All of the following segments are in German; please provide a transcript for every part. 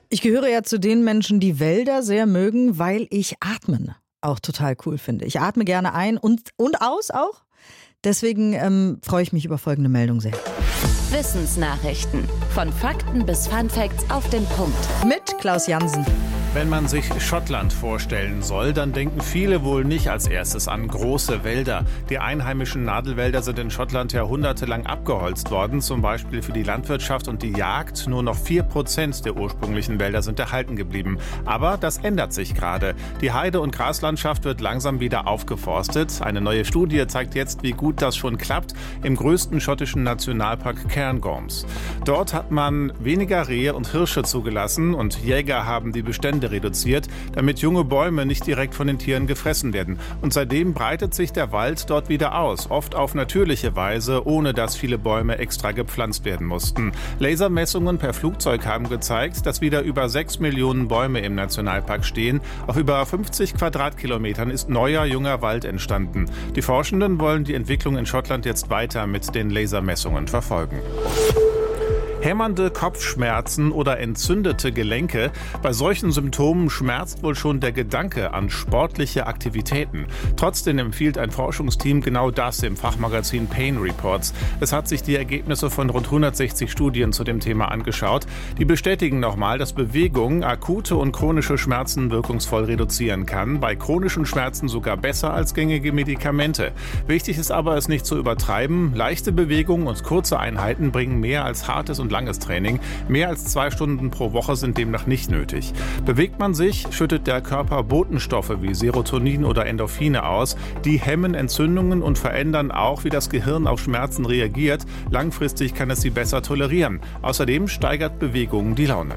Ich gehöre ja zu den Menschen, die Wälder sehr mögen, weil ich Atmen auch total cool finde. Ich atme gerne ein und aus auch. Deswegen freue ich mich über folgende Meldung sehr. Wissensnachrichten. Von Fakten bis Funfacts auf den Punkt. Mit Klaus Jansen. Wenn man sich Schottland vorstellen soll, dann denken viele wohl nicht als erstes an große Wälder. Die einheimischen Nadelwälder sind in Schottland jahrhundertelang abgeholzt worden, zum Beispiel für die Landwirtschaft und die Jagd. Nur noch 4% der ursprünglichen Wälder sind erhalten geblieben. Aber das ändert sich gerade. Die Heide- und Graslandschaft wird langsam wieder aufgeforstet. Eine neue Studie zeigt jetzt, wie gut das schon klappt, im größten schottischen Nationalpark Cairngorms. Dort hat man weniger Rehe und Hirsche zugelassen und Jäger haben die Bestände reduziert, damit junge Bäume nicht direkt von den Tieren gefressen werden. Und seitdem breitet sich der Wald dort wieder aus, oft auf natürliche Weise, ohne dass viele Bäume extra gepflanzt werden mussten. Lasermessungen per Flugzeug haben gezeigt, dass wieder über 6 Millionen Bäume im Nationalpark stehen. Auf über 50 Quadratkilometern ist neuer, junger Wald entstanden. Die Forschenden wollen die Entwicklung in Schottland jetzt weiter mit den Lasermessungen verfolgen. Hämmernde Kopfschmerzen oder entzündete Gelenke. Bei solchen Symptomen schmerzt wohl schon der Gedanke an sportliche Aktivitäten. Trotzdem empfiehlt ein Forschungsteam genau das im Fachmagazin Pain Reports. Es hat sich die Ergebnisse von rund 160 Studien zu dem Thema angeschaut. Die bestätigen nochmal, dass Bewegung akute und chronische Schmerzen wirkungsvoll reduzieren kann. Bei chronischen Schmerzen sogar besser als gängige Medikamente. Wichtig ist aber, es nicht zu übertreiben. Leichte Bewegung und kurze Einheiten bringen mehr als hartes und langes Training. Mehr als 2 Stunden pro Woche sind demnach nicht nötig. Bewegt man sich, schüttet der Körper Botenstoffe wie Serotonin oder Endorphine aus. Die hemmen Entzündungen und verändern auch, wie das Gehirn auf Schmerzen reagiert. Langfristig kann es sie besser tolerieren. Außerdem steigert Bewegung die Laune.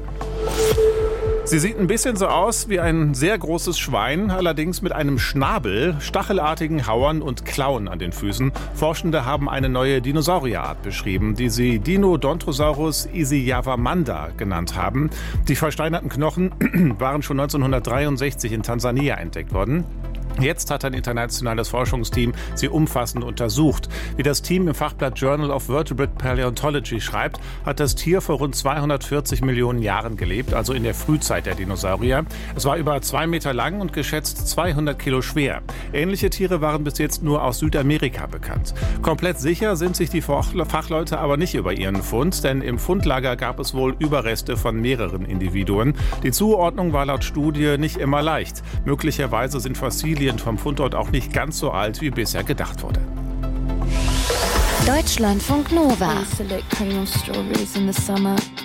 Sie sieht ein bisschen so aus wie ein sehr großes Schwein, allerdings mit einem Schnabel, stachelartigen Hauern und Klauen an den Füßen. Forschende haben eine neue Dinosaurierart beschrieben, die sie Dinodontrosaurus isiyavamanda genannt haben. Die versteinerten Knochen waren schon 1963 in Tansania entdeckt worden. Jetzt hat ein internationales Forschungsteam sie umfassend untersucht. Wie das Team im Fachblatt Journal of Vertebrate Paleontology schreibt, hat das Tier vor rund 240 Millionen Jahren gelebt, also in der Frühzeit der Dinosaurier. Es war über 2 Meter lang und geschätzt 200 Kilo schwer. Ähnliche Tiere waren bis jetzt nur aus Südamerika bekannt. Komplett sicher sind sich die Fachleute aber nicht über ihren Fund, denn im Fundlager gab es wohl Überreste von mehreren Individuen. Die Zuordnung war laut Studie nicht immer leicht. Möglicherweise sind Fossilien vom Fundort auch nicht ganz so alt, wie bisher gedacht wurde. Deutschlandfunk Nova.